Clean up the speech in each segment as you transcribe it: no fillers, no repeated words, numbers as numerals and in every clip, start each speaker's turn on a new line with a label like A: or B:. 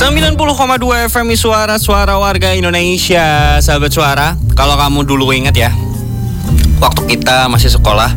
A: 90,2 FM suara warga Indonesia. Sahabat suara, kalau kamu dulu ingat ya, waktu kita masih sekolah,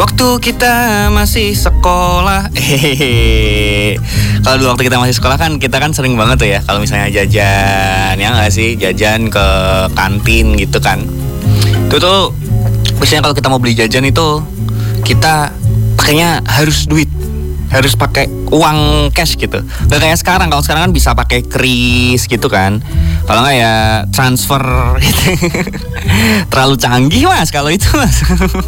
A: kalau dulu waktu kita masih sekolah kan kita kan sering banget tuh ya, kalau misalnya jajan, ya nggak sih, jajan ke kantin gitu kan. Itu tuh biasanya kalau kita mau beli jajan itu kita pakainya harus duit, harus pakai uang cash gitu. Gak kayak sekarang. Kalau sekarang kan bisa pakai kris gitu kan. Kalau nggak ya transfer gitu. Terlalu canggih mas kalau itu mas.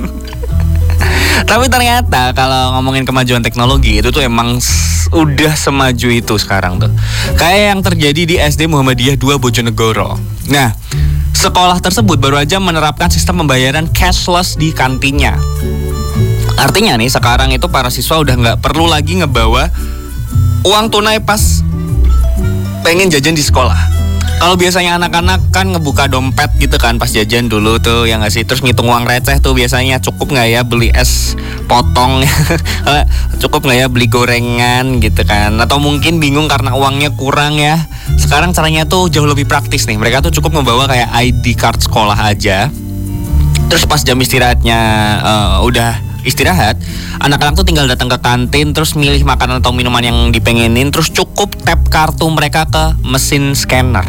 A: Tapi ternyata kalau ngomongin kemajuan teknologi itu tuh emang udah semaju itu sekarang tuh. Kayak yang terjadi di SD Muhammadiyah 2 Bojonegoro. Nah, sekolah tersebut baru aja menerapkan sistem pembayaran cashless di kantinnya. Artinya nih sekarang itu para siswa udah nggak perlu lagi ngebawa uang tunai pas pengen jajan di sekolah. Kalau biasanya anak-anak kan ngebuka dompet gitu kan pas jajan dulu tuh, ya nggak sih, terus ngitung uang receh tuh biasanya, cukup nggak ya beli es potong, cukup nggak ya beli gorengan gitu kan, atau mungkin bingung karena uangnya kurang ya. Sekarang caranya tuh jauh lebih praktis nih, mereka tuh cukup membawa kayak ID card sekolah aja. Terus pas jam istirahatnya udah istirahat, anak-anak tuh tinggal datang ke kantin, terus milih makanan atau minuman yang dipengenin, terus cukup tap kartu mereka ke mesin scanner.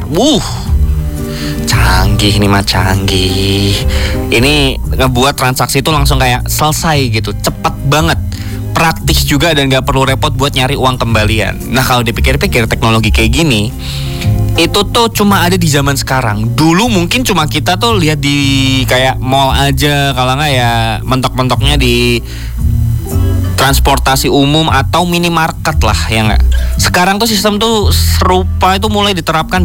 A: Canggih nih mah, canggih. Ini ngebuat transaksi itu langsung kayak selesai gitu, cepet banget, praktis juga, dan gak perlu repot buat nyari uang kembalian. Nah kalau dipikir-pikir teknologi kayak gini itu tuh cuma ada di zaman sekarang. Dulu mungkin cuma kita tuh lihat di kayak mall aja, kalau nggak ya mentok-mentoknya di transportasi umum atau minimarket lah, ya nggak. Sekarang tuh sistem tuh serupa itu mulai diterapkan